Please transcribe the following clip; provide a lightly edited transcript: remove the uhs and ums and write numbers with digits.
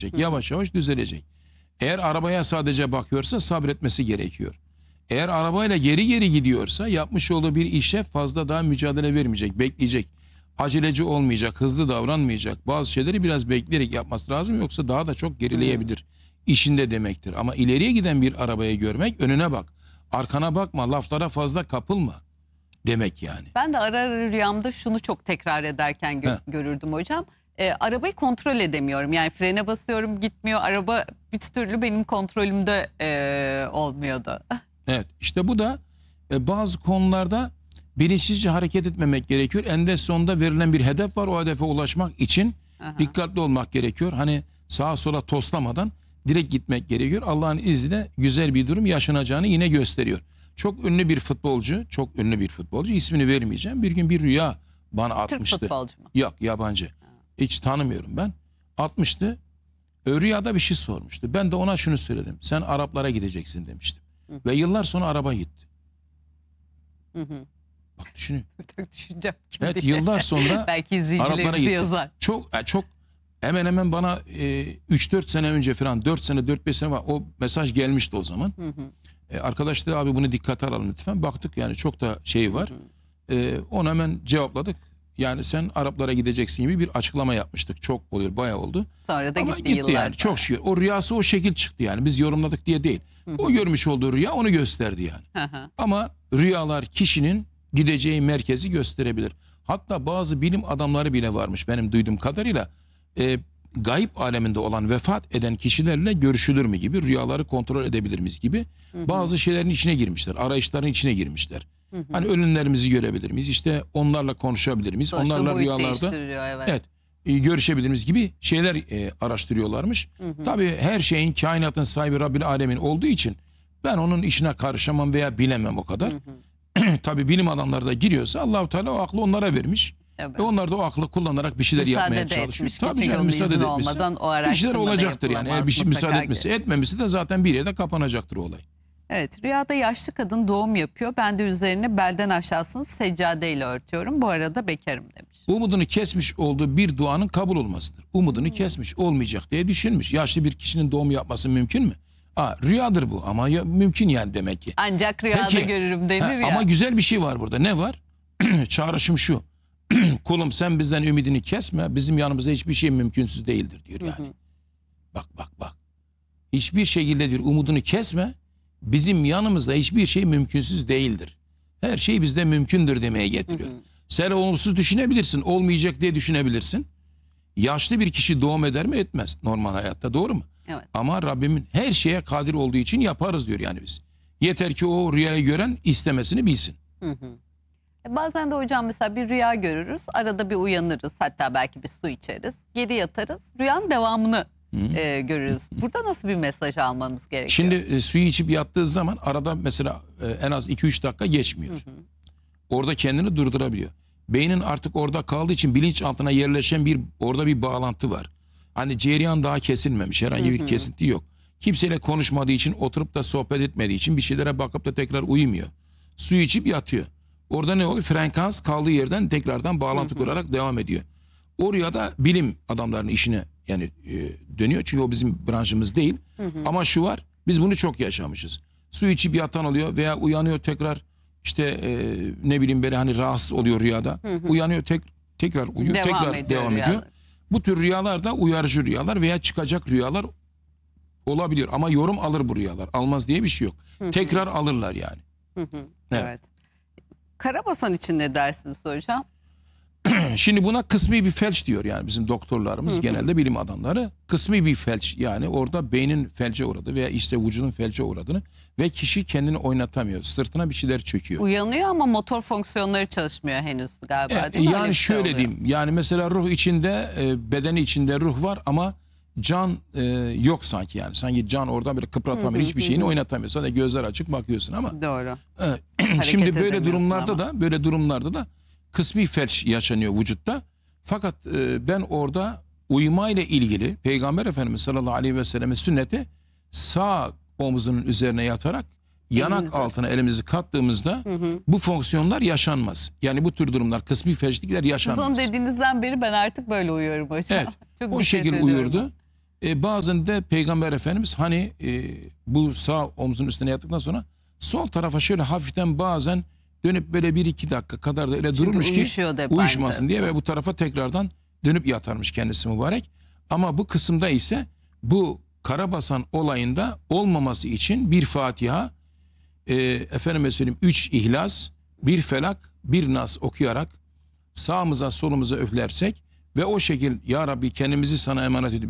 Yavaş yavaş düzelecek. Eğer arabaya sadece bakıyorsa sabretmesi gerekiyor. Eğer arabayla geri geri gidiyorsa yapmış olduğu bir işe fazla daha mücadele vermeyecek, bekleyecek. Aceleci olmayacak, hızlı davranmayacak. Bazı şeyleri biraz bekleyerek yapması lazım, yoksa daha da çok gerileyebilir. İşinde demektir. Ama ileriye giden bir arabayı görmek, önüne bak. Arkana bakma, laflara fazla kapılma demek yani. Ben de ara ara rüyamda şunu çok tekrar ederken görürdüm hocam. Arabayı kontrol edemiyorum. Yani frene basıyorum, gitmiyor. Araba bir türlü benim kontrolümde olmuyordu. Evet, işte bu da bazı konularda bilinçsizce hareket etmemek gerekiyor. Eninde sonunda verilen bir hedef var. O hedefe ulaşmak için dikkatli olmak gerekiyor. Hani sağa sola toslamadan direkt gitmek gerekiyor. Allah'ın izniyle güzel bir durum yaşanacağını yine gösteriyor. Çok ünlü bir futbolcu, ismini vermeyeceğim. Bir gün bir rüya bana atmıştı. Türk futbolcu mu? Yok, yabancı. Hiç tanımıyorum ben. Atmıştı. Rüyada bir şey sormuştu. Ben de ona şunu söyledim. Sen Araplara gideceksin demiştim. Ve yıllar sonra araba gitti. Bak düşünün. Düşüneceğim. Evet, yıllar sonra belki Araplara izleyicilerimiz gitti. yazar. Çok hemen hemen bana 3-4 sene önce falan, 4 sene 4-5 sene var, o mesaj gelmişti o zaman. Arkadaş dedi abi bunu dikkate alalım lütfen. Baktık yani çok da şey var. Onu hemen cevapladık. Yani sen Araplara gideceksin gibi bir açıklama yapmıştık. Çok oluyor, bayağı oldu. Sonra da ama gitti yıllar yani sonra. çok şükür. O rüyası o şekil çıktı yani. Biz yorumladık diye değil. O görmüş olduğu rüya onu gösterdi yani. Ama rüyalar kişinin gideceği merkezi gösterebilir. Hatta bazı bilim adamları bile varmış benim duyduğum kadarıyla. Gayb aleminde olan, vefat eden kişilerle görüşülür mü gibi, rüyaları kontrol edebilir miyiz gibi bazı şeylerin içine girmişler. Arayışların içine girmişler. Hani ölümlerimizi görebilir miyiz? İşte onlarla konuşabilir miyiz? Sonuçta Onlarla boyut rüyalarda evet. Görüşebilir miyiz gibi şeyler araştırıyorlarmış. Tabii her şeyin, kainatın sahibi Rabbil Alemin olduğu için ben onun işine karışamam veya bilemem o kadar. Tabii bilim adamları da giriyorsa Allah-u Teala o aklı onlara vermiş. Evet. Ve onlar da o aklı kullanarak bir şeyler yapmaya çalışıyor. Tabii canım, müsaade etmişse bir şeyler olacaktır yani. Eğer bir şey müsaade etmemişse de zaten bir yere kapanacaktır o olay. Evet, rüyada yaşlı kadın doğum yapıyor. Ben de üzerine belden aşağısını seccadeyle örtüyorum. Bu arada bekarım demiş. Umudunu kesmiş olduğu bir duanın kabul olmasıdır. Umudunu kesmiş, olmayacak diye düşünmüş. Yaşlı bir kişinin doğum yapması mümkün mü? Rüyadır bu ama mümkün yani demek ki. Ancak rüyada görürüm denir ya. Ama güzel bir şey var burada. Ne var? Çağrışım şu. Kulum sen bizden ümidini kesme. Bizim yanımızda hiçbir şey mümkünsüz değildir diyor yani. Bak. Hiçbir şekilde diyor umudunu kesme. Bizim yanımızda hiçbir şey mümkünsüz değildir. Her şey bizde mümkündür demeye getiriyor. Sen olumsuz düşünebilirsin. Olmayacak diye düşünebilirsin. Yaşlı bir kişi doğum eder mi? Etmez normal hayatta, doğru mu? Evet. Ama Rabbimin her şeye kadir olduğu için yaparız diyor yani biz. Yeter ki o rüyayı gören istemesini bilsin. Bazen de hocam mesela bir rüya görürüz. Arada bir uyanırız. Hatta belki bir su içeriz. Geri yatarız. Rüyanın devamını görürüz. Burada nasıl bir mesaj almamız gerekiyor? Şimdi suyu içip yattığı zaman arada mesela en az 2-3 dakika geçmiyor. Orada kendini durdurabiliyor. Beynin artık orada kaldığı için bilinçaltına yerleşen orada bir bağlantı var. Hani cereyan daha kesilmemiş, herhangi bir kesinti yok. Kimseyle konuşmadığı için, oturup da sohbet etmediği için bir şeylere bakıp da tekrar uyumuyor. Suyu içip yatıyor. Orada ne oluyor? Frekans kaldığı yerden tekrardan bağlantı kurarak devam ediyor. Oraya da bilim adamlarının işine yani dönüyor. Çünkü o bizim branşımız değil. Ama şu var, biz bunu çok yaşamışız. Su içip yatan oluyor veya uyanıyor tekrar işte ne bileyim böyle hani rahatsız oluyor rüyada. Uyanıyor tekrar uyuyor, devam ediyor. Bu tür rüyalar da uyarıcı rüyalar veya çıkacak rüyalar olabiliyor. Ama yorum alır bu rüyalar. Almaz diye bir şey yok. Tekrar alırlar yani. Evet. Karabasan için ne dersiniz hocam? Şimdi buna kısmi bir felç diyor yani bizim doktorlarımız, genelde bilim adamları. Kısmi bir felç, yani orada beynin felce uğradı veya işte vücudun felce uğradığını ve kişi kendini oynatamıyor. Sırtına bir şeyler çöküyor. Uyanıyor ama motor fonksiyonları çalışmıyor henüz galiba, değil mi? Yani şöyle diyeyim, yani mesela ruh içinde, bedeni içinde ruh var ama can yok sanki yani. Sanki can orada böyle kıpratamıyor, hiçbir şeyini oynatamıyor. Sadece gözler açık bakıyorsun ama. Doğru. Şimdi böyle durumlarda da kısmi felç yaşanıyor vücutta. Fakat ben orada uyumayla ilgili Peygamber Efendimiz sallallahu aleyhi ve sellem'in sünneti, sağ omuzunun üzerine yatarak yanak altına elimizi kattığımızda bu fonksiyonlar yaşanmaz. Yani bu tür durumlar, kısmi felçlikler yaşanmaz. Sizin dediğinizden beri ben artık böyle uyuyorum hocam. Evet. Çok o şekilde uyurdu. Bazen de Peygamber Efendimiz hani bu sağ omzun üstüne yattıktan sonra sol tarafa şöyle hafiften bazen dönüp böyle 1-2 dakika kadar da öyle dururmuş ki uyuşuyor da uyuşmasın bence. diye ve bu tarafa tekrardan dönüp yatarmış kendisi mübarek. Ama bu kısımda ise bu Karabasan olayında olmaması için bir Fatiha, efendime söyleyeyim 3 İhlas, 1 Felak, 1 Nas okuyarak sağımıza solumuza üflersek ve o şekil ya Rabbi kendimizi sana emanet edip